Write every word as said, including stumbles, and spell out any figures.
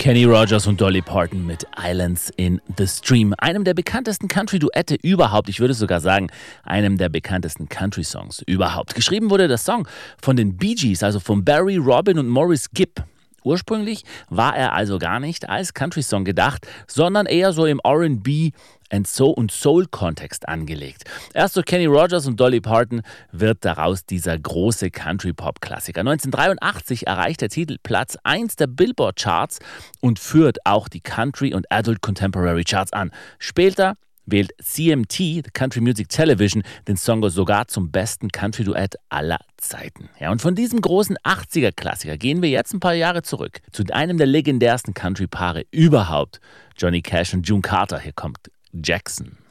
Kenny Rogers und Dolly Parton mit Islands in the Stream. Einem der bekanntesten Country-Duette überhaupt. Ich würde sogar sagen, einem der bekanntesten Country-Songs überhaupt. Geschrieben wurde der Song von den Bee Gees, also von Barry, Robin und Maurice Gibb. Ursprünglich war er also gar nicht als Country-Song gedacht, sondern eher so im R and B and so und Soul-Kontext angelegt. Erst so Kenny Rogers und Dolly Parton wird daraus dieser große Country-Pop-Klassiker. neunzehnhundertdreiundachtzig erreicht der Titel Platz eins der Billboard-Charts und führt auch die Country- und Adult Contemporary Charts an. Später wählt C M T, The Country Music Television, den Song sogar zum besten Country-Duett aller Zeiten. Ja, und von diesem großen achtziger-Klassiker gehen wir jetzt ein paar Jahre zurück zu einem der legendärsten Country-Paare überhaupt, Johnny Cash und June Carter. Hier kommt Jackson.